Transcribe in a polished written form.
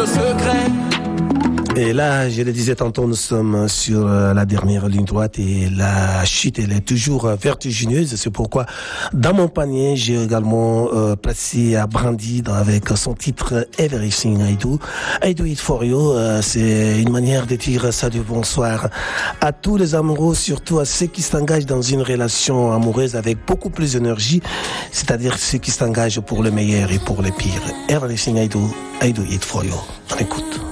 secrets. Et là, je le disais tantôt, nous sommes sur la dernière ligne droite et la chute, elle est toujours vertigineuse. C'est pourquoi, dans mon panier, j'ai également placé à Brandy avec son titre Everything I Do. I Do It For You. C'est une manière de dire salut, bonsoir à tous les amoureux, surtout à ceux qui s'engagent dans une relation amoureuse avec beaucoup plus d'énergie, c'est-à-dire ceux qui s'engagent pour le meilleur et pour le pire. Everything I Do It For You. On écoute.